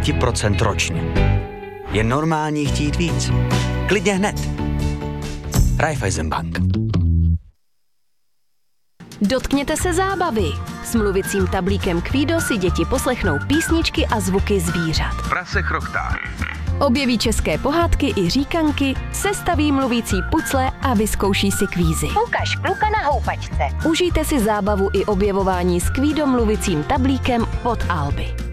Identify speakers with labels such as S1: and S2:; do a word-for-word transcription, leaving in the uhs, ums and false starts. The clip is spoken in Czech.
S1: devět procent ročně. Je normální chtít víc. Klidně hned. Raiffeisenbank.
S2: Dotkněte se zábavy. S mluvicím tablíkem Kvído si děti poslechnou písničky a zvuky zvířat.
S3: Prase chrochtá.
S2: Objeví české pohádky i říkanky, sestaví mluvící pucle a vyzkouší si kvízy.
S4: Ukaž kluka na houpačce.
S2: Užijte si zábavu i objevování s Kvído mluvicím tablíkem od Alby.